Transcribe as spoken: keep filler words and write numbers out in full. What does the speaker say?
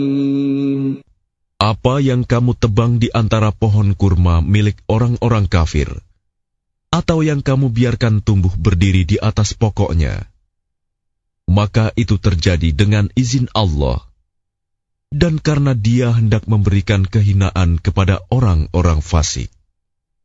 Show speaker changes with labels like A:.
A: Apa yang kamu tebang di antara pohon kurma milik orang-orang kafir, atau yang kamu biarkan tumbuh berdiri di atas pokoknya, maka itu terjadi dengan izin Allah, dan karena Dia hendak memberikan kehinaan kepada orang-orang fasik.